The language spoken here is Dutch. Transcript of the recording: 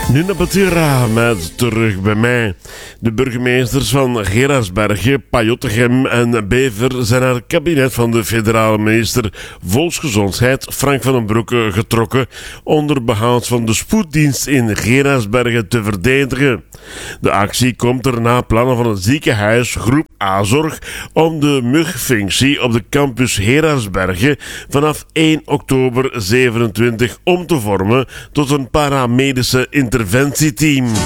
Nu naar Batura met Terug bij mij. De burgemeesters van Geraardsbergen, Pajottegem en Bever zijn naar het kabinet van de federale minister Volksgezondheid Frank van den Broeke getrokken onder behoud van de spoeddienst in Geraardsbergen te verdedigen. De actie komt er na plannen van het ziekenhuis Groep A-zorg om de mugfunctie op de campus Geraardsbergen vanaf 1 oktober 27 om te vormen tot een paramedische interventieteam.